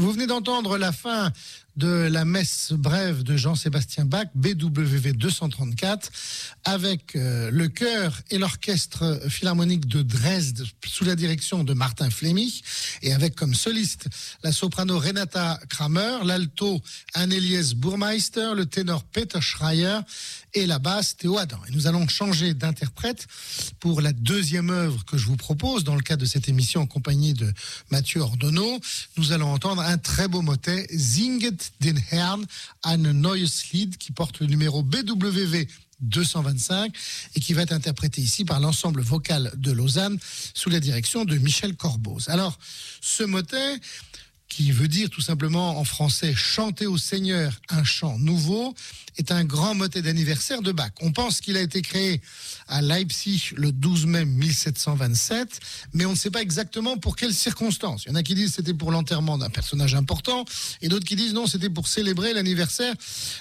Vous venez d'entendre la fin de la messe brève de Jean-Sébastien Bach, BWV 234, avec le chœur et l'orchestre philharmonique de Dresde sous la direction de Martin Fleming, et avec comme soliste la soprano Renata Kramer, l'alto Anne-Eliès Burmeister, le ténor Peter Schreier et la basse Théo Adam. Et nous allons changer d'interprète pour la deuxième œuvre que je vous propose dans le cadre de cette émission en compagnie de Mathieu Ordonneau. Nous allons entendre un très beau motet, Singet den Herrn, ein neues Lied, qui porte le numéro BWV 225 et qui va être interprété ici par l'ensemble vocal de Lausanne sous la direction de Michel Corboz. Alors, ce motet, qui veut dire tout simplement en français « chanter au Seigneur un chant nouveau », est un grand motet d'anniversaire de Bach. On pense qu'il a été créé à Leipzig le 12 mai 1727, mais on ne sait pas exactement pour quelles circonstances. Il y en a qui disent que c'était pour l'enterrement d'un personnage important, et d'autres qui disent non, c'était pour célébrer l'anniversaire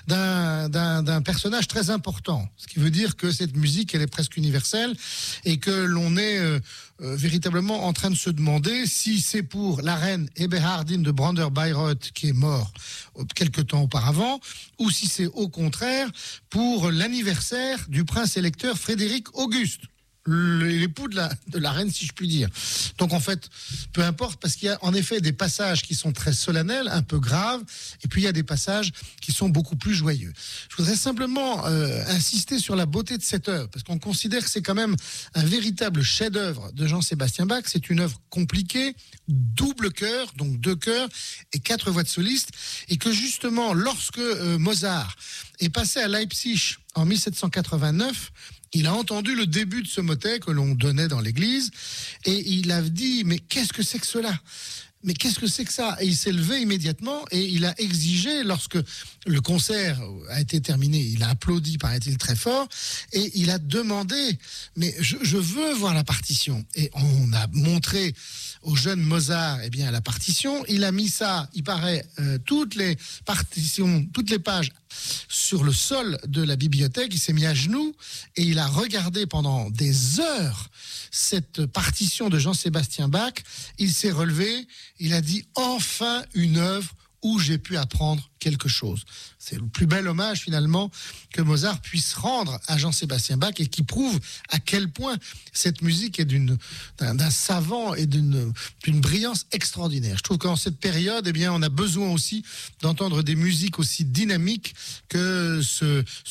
d'un personnage très important. Ce qui veut dire que cette musique, elle est presque universelle, et que l'on est véritablement en train de se demander si c'est pour la reine Eberhardine de Brander-Bayreuth, qui est mort quelque temps auparavant, ou si c'est au contraire pour l'anniversaire du prince électeur Frédéric Auguste, l'époux de la reine, si je puis dire. Donc en fait, peu importe, parce qu'il y a en effet des passages qui sont très solennels, un peu graves, et puis il y a des passages qui sont beaucoup plus joyeux. Je voudrais simplement insister sur la beauté de cette œuvre, parce qu'on considère que c'est quand même un véritable chef-d'œuvre de Jean-Sébastien Bach. C'est une œuvre compliquée, double chœur, donc 2 chœurs et 4 voix de soliste, et que justement, lorsque Mozart est passé à Leipzig en 1789, il a entendu le début de ce motet que l'on donnait dans l'église, et il a dit « Mais qu'est-ce que c'est que cela ? Mais qu'est-ce que c'est que ça ?» Et il s'est levé immédiatement et il a exigé, lorsque le concert a été terminé, il a applaudi, paraît-il, très fort, et il a demandé « Mais je veux voir la partition !» Et on a montré au jeune Mozart, eh bien, la partition. Il a mis ça, il paraît, toutes les partitions, toutes les pages sur le sol de la bibliothèque. Il s'est mis à genoux et il a regardé pendant des heures cette partition de Jean-Sébastien Bach. Il s'est relevé, il a dit « Enfin une œuvre où j'ai pu apprendre quelque chose ». C'est le plus bel hommage finalement que Mozart puisse rendre à Jean-Sébastien Bach, et qui prouve à quel point cette musique est d'un savant et d'une brillance extraordinaire. Je trouve qu'en cette période, eh bien, on a besoin aussi d'entendre des musiques aussi dynamiques que ce